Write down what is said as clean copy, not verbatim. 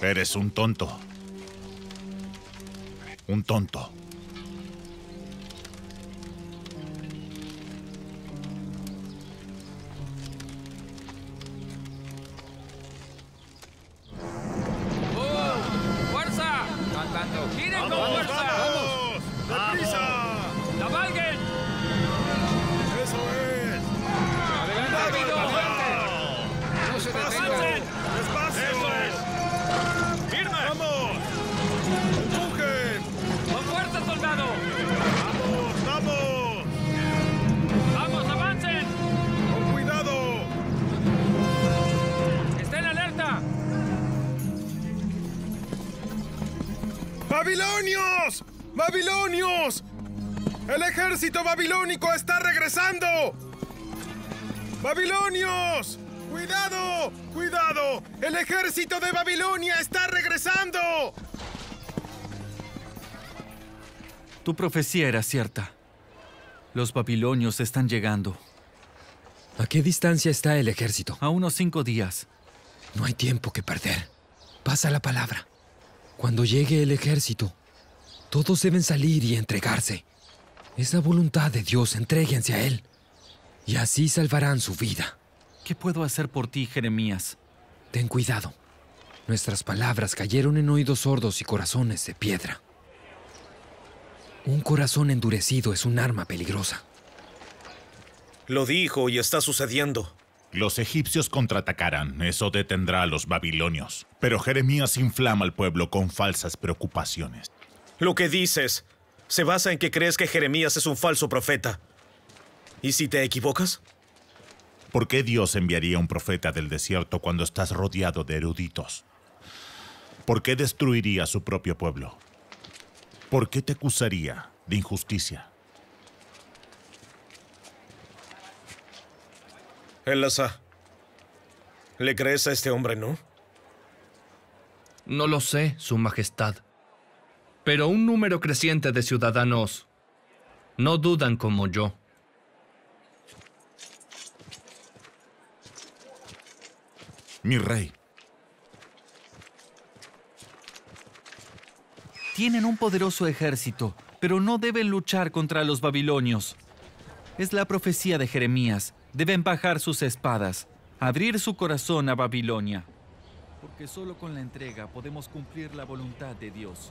Eres un tonto. Un tonto. ¡Fuerza! ¡Cantando! ¡Giren con fuerza! ¡Vamos! ¡Deprisa! ¡Cabalguen! ¡Eso es! ¡Adelante, amigo! ¡No se detengan! ¡Despacio! ¡Eso es! ¡Firme! ¡Vamos! ¡Empujen! ¡Con fuerza, soldado! ¡Vamos! ¡Vamos! ¡Vamos, avancen! ¡Con cuidado! ¡Estén alerta! ¡Babilonios! ¡Babilonios! ¡El ejército babilónico está regresando! ¡Babilonios! ¡Cuidado! ¡Cuidado! ¡El ejército de Babilonia está regresando! Tu profecía era cierta. Los babilonios están llegando. ¿A qué distancia está el ejército? A unos 5 días. No hay tiempo que perder. Pasa la palabra. Cuando llegue el ejército, todos deben salir y entregarse. Es la voluntad de Dios, entréguense a Él. Y así salvarán su vida. ¿Qué puedo hacer por ti, Jeremías? Ten cuidado. Nuestras palabras cayeron en oídos sordos y corazones de piedra. Un corazón endurecido es un arma peligrosa. Lo dijo y está sucediendo. Los egipcios contraatacarán. Eso detendrá a los babilonios. Pero Jeremías inflama al pueblo con falsas preocupaciones. Lo que dices se basa en que crees que Jeremías es un falso profeta. ¿Y si te equivocas? ¿Por qué Dios enviaría un profeta del desierto cuando estás rodeado de eruditos? ¿Por qué destruiría a su propio pueblo? ¿Por qué te acusaría de injusticia? Elasa, ¿le crees a este hombre, no? No lo sé, Su Majestad. Pero un número creciente de ciudadanos no dudan como yo. Mi rey. Tienen un poderoso ejército, pero no deben luchar contra los babilonios. Es la profecía de Jeremías. Deben bajar sus espadas, abrir su corazón a Babilonia. Porque solo con la entrega podemos cumplir la voluntad de Dios.